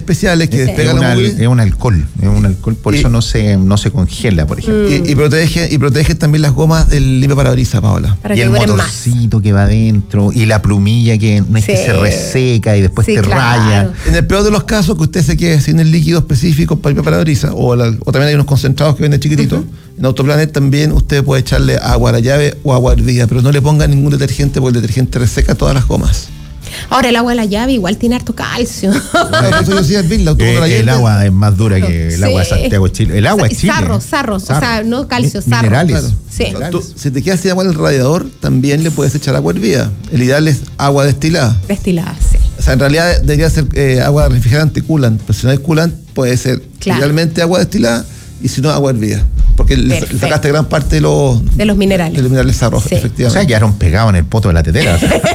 especiales que despegan la movida. Es un alcohol, por eso no se congela, por ejemplo. Y protege también las gomas del limpiaparabrisas, Paola. Y el motorcito que va adentro, y la plumilla que no es que se reseca y después te raya. En el peor de los casos, que usted se quede sin el líquido específico para limpiaparabrisas, o también hay unos concentrados que venden chiquititos. En Autoplanet también usted puede echarle agua a la llave o agua hervida, pero no le ponga ningún detergente porque el detergente reseca todas las gomas. Ahora, el agua de la llave igual tiene harto calcio. Eso yo sí el agua es más dura que el agua de Santiago, Chile. El agua es Chile. Sarro. O sea, no calcio, sarro. Minerales. Claro. Sí. Si te quedas sin agua en el radiador, también le puedes echar agua hervida. El ideal es agua destilada. Destilada, sí. O sea, en realidad debería ser agua refrigerante coolant, pero si no hay coolant, puede ser idealmente agua destilada y si no, agua hervida. Porque le sacaste gran parte de los minerales. De los minerales sarros, efectivamente. O sea, quedaron pegados en el poto de la tetera.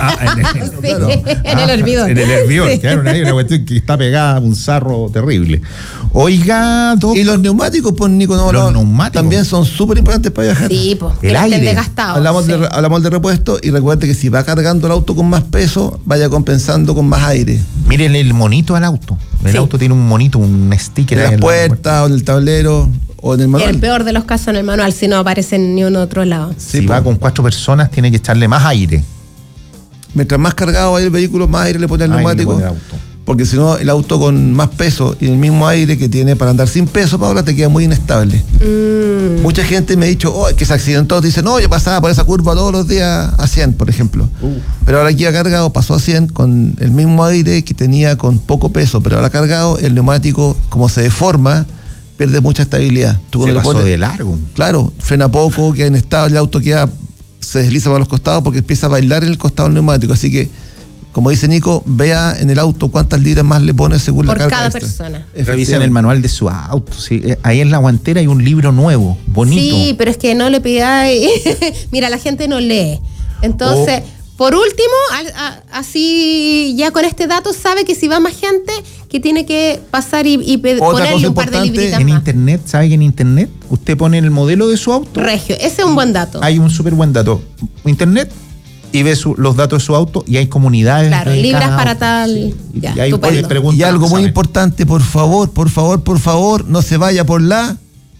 En el hervidor. En el hervidor, quedaron ahí, una cuestión que está pegada a un sarro terrible. Oiga, y los neumáticos, pues, Nico, los neumáticos también son súper importantes para viajar. Sí, pues, el aire. Desgastado. Hablamos de repuesto y recuerde que si va cargando el auto con más peso, vaya compensando con más aire. Miren el monito al auto. El auto tiene un monito, un sticker. En las puertas o en el tablero. O en el manual. El peor de los casos en el manual, si no aparece en ni un otro lado. Si va con 4 personas, tiene que echarle más aire. Mientras más cargado vaya el vehículo, más aire le pone al neumático. Porque si no, el auto con más peso y el mismo aire que tiene para andar sin peso, Paola, te queda muy inestable. Mucha gente me ha dicho, que se accidentó. Dice, no, yo pasaba por esa curva todos los días a 100, por ejemplo. Pero ahora aquí ha cargado, pasó a 100 con el mismo aire que tenía con poco peso. Pero ahora cargado, el neumático, como se deforma, pierde mucha estabilidad. Se pasó de largo. Claro, frena poco, queda inestable, el auto se desliza para los costados porque empieza a bailar en el costado del neumático. Así que, como dice Nico, vea en el auto cuántas libras más le pone según la carga. Por cada persona. Revisen el manual de su auto. ¿Sí? Ahí en la guantera hay un libro nuevo, bonito. Sí, pero es que no le pidáis. Mira, la gente no lee. Entonces, por último, así ya con este dato sabe que si va más gente, que tiene que pasar y ponerle un par de libritas en más. Internet, ¿sabe que en Internet usted pone el modelo de su auto? Regio, ese es un buen dato. Hay un súper buen dato. Internet y ve los datos de su auto y hay comunidades. Claro, libras para tal. Sí. Ya, y algo muy importante, por favor, no se vaya por la...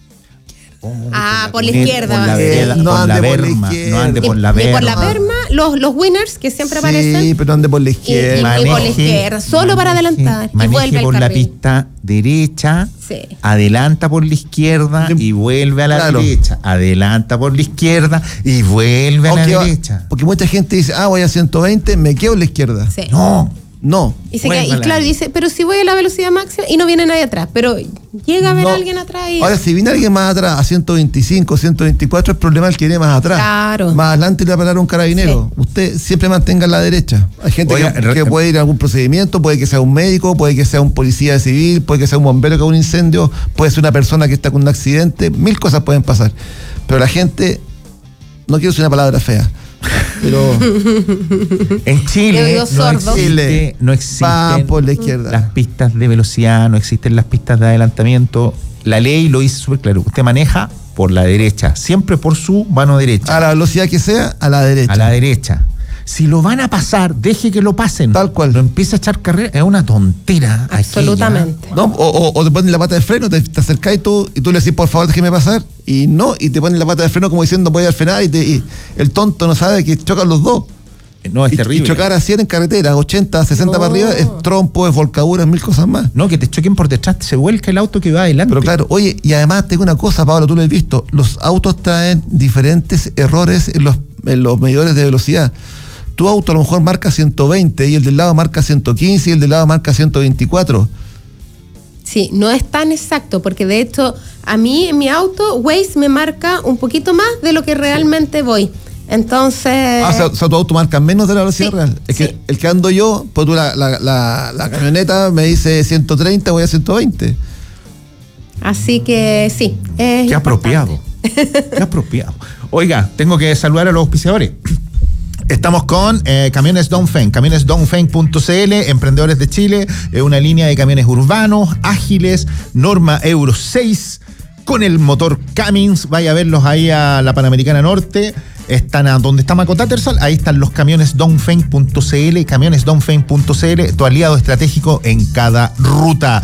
por la izquierda. No ande por la izquierda. No ande por la verma. Por la verma, los winners que siempre aparecen. Sí, pero ande por la izquierda. Y por la izquierda, solo para adelantar. Y vuelve por al la carril. pista derecha, sí. Adelanta por la izquierda y vuelve a la derecha. Adelanta por la izquierda y vuelve a la derecha. Porque mucha gente dice, voy a 120, me quedo a la izquierda. Sí. No. Y claro, dice, pero si voy a la velocidad máxima y no viene nadie atrás, pero llega a ver a alguien atrás y... Ahora, si viene alguien más atrás a 125, 124, el problema es el que viene más atrás. Claro. Más adelante le va a parar un carabinero. Sí. Usted siempre mantenga la derecha. Hay gente que puede ir a algún procedimiento, puede que sea un médico, puede que sea un policía civil, puede que sea un bombero que haga un incendio, puede ser una persona que está con un accidente, 1000 cosas pueden pasar. Pero la gente, no quiero usar una palabra fea, pero en Chile no existen por la izquierda. Las pistas de velocidad, no existen las pistas de adelantamiento. La ley lo dice súper claro. Usted maneja por la derecha, siempre por su mano derecha. A la velocidad que sea, a la derecha. A la derecha. Si lo van a pasar, deje que lo pasen. Tal cual. No empieza a echar carrera, es una tontera. Absolutamente. ¿No? O te ponen la pata de freno, te acercás y tú le decís, por favor, déjeme pasar. Y te ponen la pata de freno como diciendo, voy a frenar, y el tonto no sabe que chocan los dos. No, es terrible. Y chocar a 100 en carretera, 80, 60 para arriba, es trompo, es volcadura, es 1000 cosas más. No, que te choquen por detrás, se vuelca el auto que va adelante. Pero claro, oye, y además tengo una cosa, Pablo, tú lo has visto, los autos traen diferentes errores en los medidores de velocidad. Tu auto a lo mejor marca 120 y el del lado marca 115 y el del lado marca 124. Sí, no es tan exacto, porque de hecho a mí en mi auto Waze me marca un poquito más de lo que realmente voy. Entonces... o sea, tu auto marca menos de la velocidad real. Es que el que ando yo, pues tú la camioneta me dice 130, voy a 120. Así que sí. Qué apropiado. Qué apropiado. Oiga, tengo que saludar a los auspiciadores. Estamos con Camiones Dongfeng, camionesdongfeng.cl, Emprendedores de Chile, una línea de camiones urbanos, ágiles, norma Euro 6, con el motor Cummins. Vaya a verlos ahí a la Panamericana Norte. Están a donde está Maco Tattersall, ahí están los camionesdongfeng.cl, camionesdongfeng.cl, tu aliado estratégico en cada ruta.